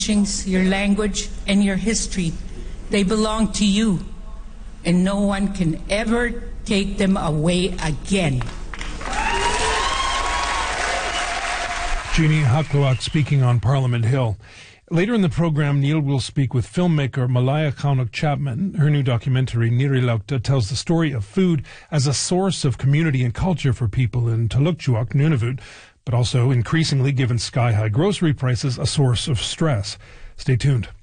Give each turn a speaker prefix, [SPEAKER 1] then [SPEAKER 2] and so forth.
[SPEAKER 1] your language, and your history. They belong to you, and no one can ever take them away again.
[SPEAKER 2] Jeannie Hakluak speaking on Parliament Hill. Later in the program, Neil will speak with filmmaker Malaya Kaunock-Chapman. Her new documentary, Nirilaukta, tells the story of food as a source of community and culture for people in Talukchuak, Nunavut, but also increasingly, given sky-high grocery prices, a source of stress. Stay tuned.